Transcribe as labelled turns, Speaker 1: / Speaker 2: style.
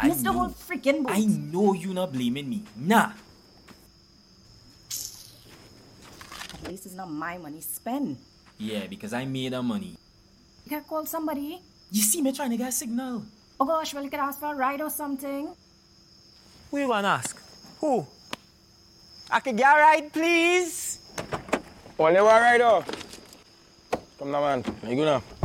Speaker 1: Missed the whole freaking boat.
Speaker 2: I know you not blaming me. Nah.
Speaker 1: At least it's not my money spent.
Speaker 2: Yeah, because I made the money.
Speaker 1: You can call somebody.
Speaker 2: You see me trying to get a signal.
Speaker 1: Oh gosh, well you could ask for a ride or something.
Speaker 3: Who you gonna ask? Who? I could get a ride, please?
Speaker 4: Only one ride, oh. Come now, man. You go now.